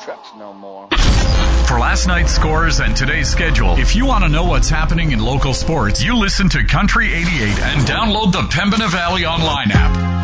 trucks no more. For last night's scores and today's schedule, if you want to know what's happening in local sports, you listen to Country 88 and download the Pembina Valley Online app.